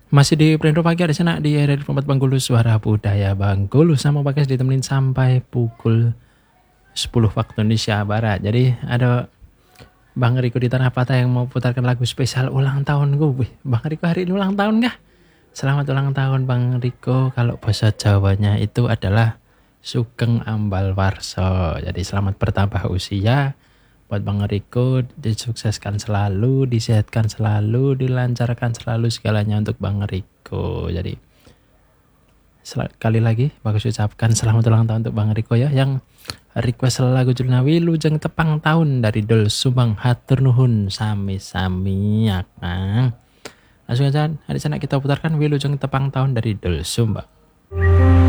Masih di Prendo Pagi ada sana di RRI Tempat Bengkulu Suara Budaya Bengkulu sama Bagas ditemenin sampai pukul 10 waktu Indonesia Barat. Jadi ada Bang Riko di Tanah Patah yang mau putarkan lagu spesial ulang tahun gue. Wih, Bang Riko hari ini ulang tahun kah? Selamat ulang tahun Bang Riko. Kalau bahasa Jawanya itu adalah Sugeng Ambal Warso. Jadi selamat bertambah usia buat Bang Riko, disukseskan selalu, disehatkan selalu, dilancarkan selalu segalanya untuk Bang Riko. Jadi sekali lagi Bagus ucapkan selamat ulang tahun untuk Bang Riko ya, yang request lagu judulnya Wilujeng Tepang Tahun dari Dol Sumbang. Hatur nuhun sami-sami ya Kang. Langsung aja hari sana kita putarkan Wilujeng Tepang Tahun dari Dol Sumbang.